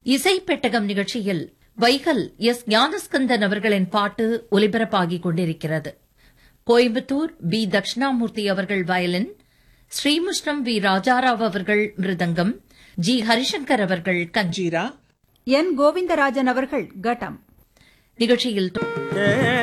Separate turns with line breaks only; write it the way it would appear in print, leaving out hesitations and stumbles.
இசை பெட்டகம் நிகழ்ச்சியில் வைகல் எஸ் ஞானஸ்கந்தன் அவர்களின் பாட்டு ஒலிபரப்பாகிக் கொண்டிருக்கிறது. கோயம்புத்தூர் பி. தட்சிணாமூர்த்தி அவர்கள் வயலின், ஸ்ரீமுஷ்ணம் வி. ராஜாராவ் அவர்கள் மிருதங்கம், ஜி. ஹரிசங்கர் அவர்கள் கஞ்சீரா,
என். கோவிந்தராஜன் அவர்கள் கட்டம்.
நிகழ்ச்சியில்